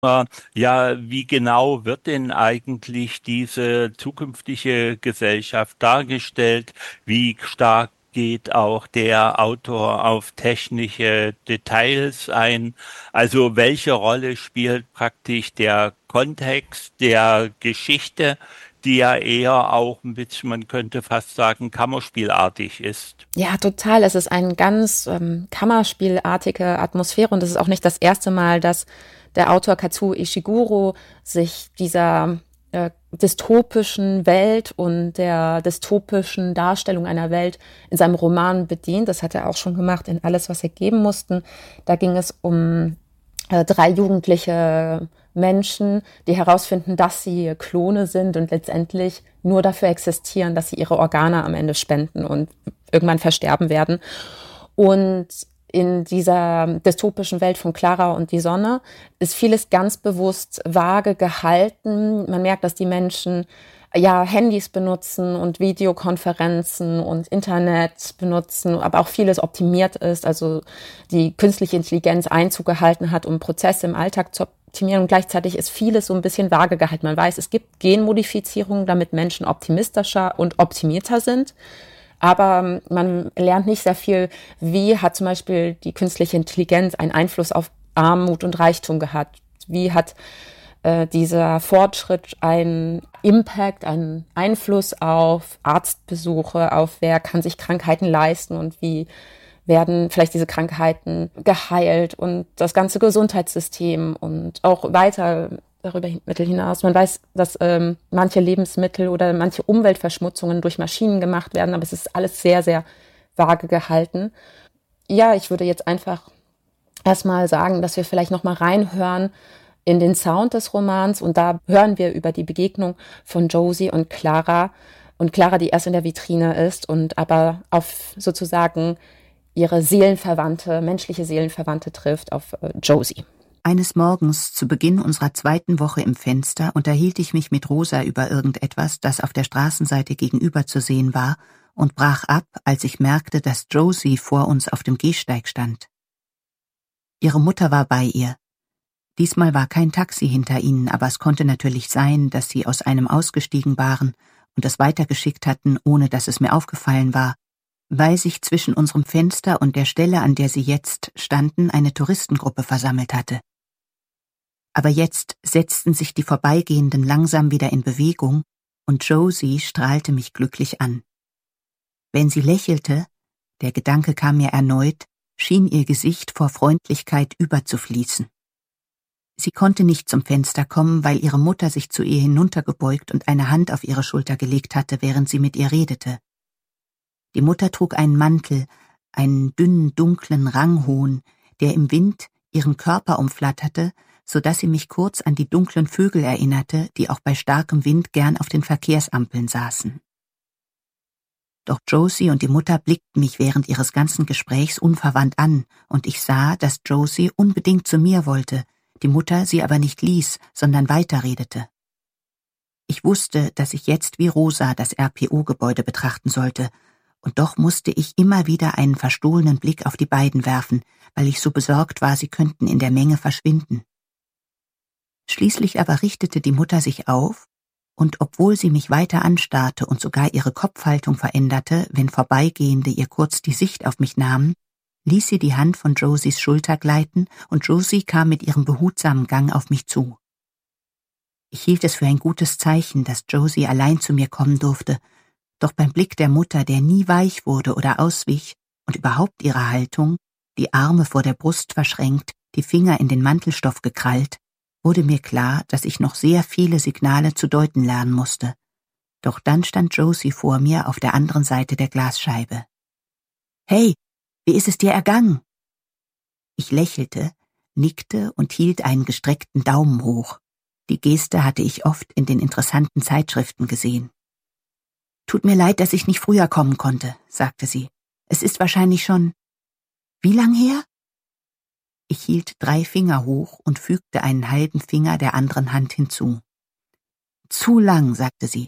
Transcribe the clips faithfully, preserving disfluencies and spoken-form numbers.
Äh, Ja, wie genau wird denn eigentlich diese zukünftige Gesellschaft dargestellt? Wie stark geht auch der Autor auf technische Details ein? Also welche Rolle spielt praktisch der Kontext der Geschichte, die ja eher auch ein bisschen, man könnte fast sagen, kammerspielartig ist? Ja, total. Es ist eine ganz ähm, kammerspielartige Atmosphäre und es ist auch nicht das erste Mal, dass der Autor Kazuo Ishiguro sich dieser äh, dystopischen Welt und der dystopischen Darstellung einer Welt in seinem Roman bedient. Das hat er auch schon gemacht in Alles, was er geben mussten. Da ging es um äh, drei jugendliche Menschen, die herausfinden, dass sie Klone sind und letztendlich nur dafür existieren, dass sie ihre Organe am Ende spenden und irgendwann versterben werden. Und in dieser dystopischen Welt von Clara und die Sonne ist vieles ganz bewusst vage gehalten. Man merkt, dass die Menschen ja Handys benutzen und Videokonferenzen und Internet benutzen, aber auch vieles optimiert ist, also die künstliche Intelligenz Einzug gehalten hat, um Prozesse im Alltag zu optimieren. Und gleichzeitig ist vieles so ein bisschen vage gehalten. Man weiß, es gibt Genmodifizierungen, damit Menschen optimistischer und optimierter sind. Aber man lernt nicht sehr viel, wie hat zum Beispiel die künstliche Intelligenz einen Einfluss auf Armut und Reichtum gehabt. Wie hat äh, dieser Fortschritt einen Impact, einen Einfluss auf Arztbesuche, auf wer kann sich Krankheiten leisten und wie werden vielleicht diese Krankheiten geheilt und das ganze Gesundheitssystem und auch weiter darüber hinaus. Man weiß, dass ähm, manche Lebensmittel oder manche Umweltverschmutzungen durch Maschinen gemacht werden, aber es ist alles sehr, sehr vage gehalten. Ja, ich würde jetzt einfach erstmal sagen, dass wir vielleicht noch mal reinhören in den Sound des Romans und da hören wir über die Begegnung von Josie und Clara und Clara, die erst in der Vitrine ist und aber auf sozusagen ihre Seelenverwandte, menschliche Seelenverwandte trifft, auf äh, Josie. Eines Morgens zu Beginn unserer zweiten Woche im Fenster unterhielt ich mich mit Rosa über irgendetwas, das auf der Straßenseite gegenüber zu sehen war, und brach ab, als ich merkte, dass Josie vor uns auf dem Gehsteig stand. Ihre Mutter war bei ihr. Diesmal war kein Taxi hinter ihnen, aber es konnte natürlich sein, dass sie aus einem ausgestiegen waren und es weitergeschickt hatten, ohne dass es mir aufgefallen war, weil sich zwischen unserem Fenster und der Stelle, an der sie jetzt standen, eine Touristengruppe versammelt hatte. Aber jetzt setzten sich die Vorbeigehenden langsam wieder in Bewegung und Josie strahlte mich glücklich an. Wenn sie lächelte, der Gedanke kam mir erneut, schien ihr Gesicht vor Freundlichkeit überzufließen. Sie konnte nicht zum Fenster kommen, weil ihre Mutter sich zu ihr hinuntergebeugt und eine Hand auf ihre Schulter gelegt hatte, während sie mit ihr redete. Die Mutter trug einen Mantel, einen dünnen, dunklen Ranghohn, der im Wind ihren Körper umflatterte, so dass sie mich kurz an die dunklen Vögel erinnerte, die auch bei starkem Wind gern auf den Verkehrsampeln saßen. Doch Josie und die Mutter blickten mich während ihres ganzen Gesprächs unverwandt an, und ich sah, dass Josie unbedingt zu mir wollte, die Mutter sie aber nicht ließ, sondern weiterredete. Ich wusste, dass ich jetzt wie Rosa das R P O-Gebäude betrachten sollte, und doch musste ich immer wieder einen verstohlenen Blick auf die beiden werfen, weil ich so besorgt war, sie könnten in der Menge verschwinden. Schließlich aber richtete die Mutter sich auf, und obwohl sie mich weiter anstarrte und sogar ihre Kopfhaltung veränderte, wenn Vorbeigehende ihr kurz die Sicht auf mich nahmen, ließ sie die Hand von Josies Schulter gleiten, und Josie kam mit ihrem behutsamen Gang auf mich zu. Ich hielt es für ein gutes Zeichen, dass Josie allein zu mir kommen durfte, doch beim Blick der Mutter, der nie weich wurde oder auswich, und überhaupt ihre Haltung, die Arme vor der Brust verschränkt, die Finger in den Mantelstoff gekrallt, wurde mir klar, dass ich noch sehr viele Signale zu deuten lernen musste. Doch dann stand Josie vor mir auf der anderen Seite der Glasscheibe. »Hey, wie ist es dir ergangen?« Ich lächelte, nickte und hielt einen gestreckten Daumen hoch. Die Geste hatte ich oft in den interessanten Zeitschriften gesehen. »Tut mir leid, dass ich nicht früher kommen konnte«, sagte sie. »Es ist wahrscheinlich schon... Wie lang her?« Ich hielt drei Finger hoch und fügte einen halben Finger der anderen Hand hinzu. »Zu lang«, sagte sie.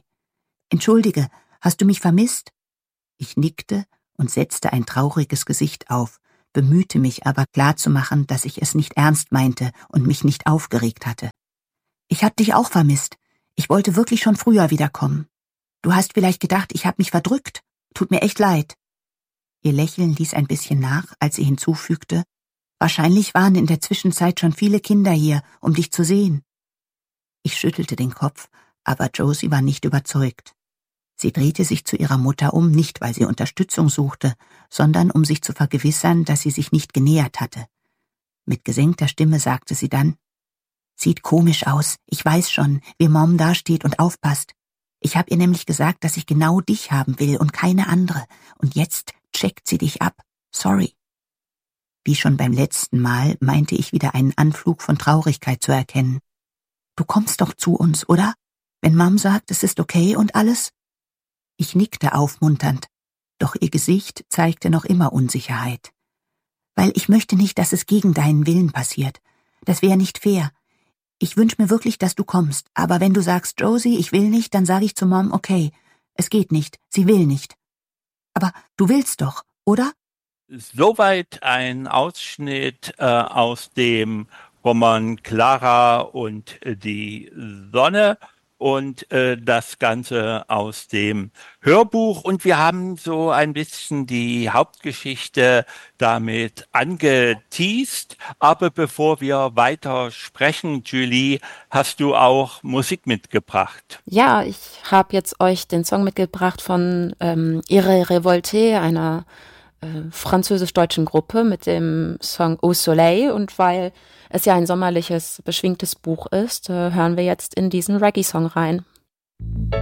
»Entschuldige, hast du mich vermisst?« Ich nickte und setzte ein trauriges Gesicht auf, bemühte mich aber klarzumachen, dass ich es nicht ernst meinte und mich nicht aufgeregt hatte. »Ich hab dich auch vermisst. Ich wollte wirklich schon früher wiederkommen. Du hast vielleicht gedacht, ich hab mich verdrückt. Tut mir echt leid.« Ihr Lächeln ließ ein bisschen nach, als sie hinzufügte, »Wahrscheinlich waren in der Zwischenzeit schon viele Kinder hier, um dich zu sehen.« Ich schüttelte den Kopf, aber Josie war nicht überzeugt. Sie drehte sich zu ihrer Mutter um, nicht weil sie Unterstützung suchte, sondern um sich zu vergewissern, dass sie sich nicht genähert hatte. Mit gesenkter Stimme sagte sie dann, »Sieht komisch aus, ich weiß schon, wie Mom dasteht und aufpasst. Ich habe ihr nämlich gesagt, dass ich genau dich haben will und keine andere, und jetzt checkt sie dich ab. Sorry.« Wie schon beim letzten Mal meinte ich wieder einen Anflug von Traurigkeit zu erkennen. »Du kommst doch zu uns, oder? Wenn Mom sagt, es ist okay und alles?« Ich nickte aufmunternd, doch ihr Gesicht zeigte noch immer Unsicherheit. »Weil ich möchte nicht, dass es gegen deinen Willen passiert. Das wäre nicht fair. Ich wünsche mir wirklich, dass du kommst, aber wenn du sagst, Josie, ich will nicht, dann sage ich zu Mom, okay, es geht nicht, sie will nicht. Aber du willst doch, oder?« Soweit ein Ausschnitt äh, aus dem Roman Clara und die Sonne und äh, das Ganze aus dem Hörbuch. Und wir haben so ein bisschen die Hauptgeschichte damit angeteast. Aber bevor wir weiter sprechen, Julie, hast du auch Musik mitgebracht? Ja, ich habe jetzt euch den Song mitgebracht von ähm, Iré Révolté, einer äh, französisch-deutschen Gruppe, mit dem Song Au Soleil. Und weil es ja ein sommerliches, beschwingtes Buch ist, äh, hören wir jetzt in diesen Reggae-Song rein.